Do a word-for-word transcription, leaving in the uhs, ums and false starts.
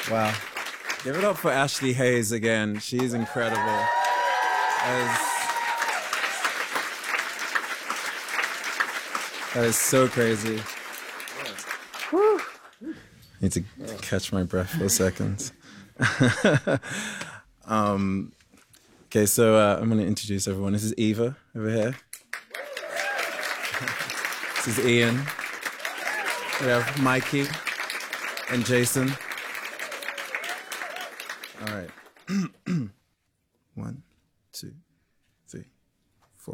Wow. Give it up for Ashley Hayes again. She's incredible. That is, that is so crazy. Whew. Need to catch my breath for a second. um, okay, so uh, I'm going to introduce everyone. This is Eva over here. This is Ian. We have Mikey and Jason. All right. One, two.